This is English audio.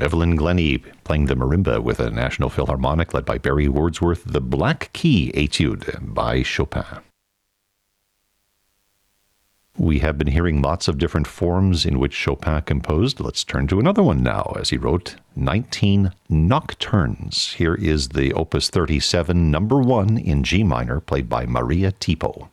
Evelyn Glennie playing the marimba with a National Philharmonic led by Barry Wordsworth, the Black Key Etude by Chopin. We have been hearing lots of different forms in which Chopin composed. Let's turn to another one now, as he wrote 19 Nocturnes. Here is the Opus 37, number 1 in G minor, played by Maria Tipo.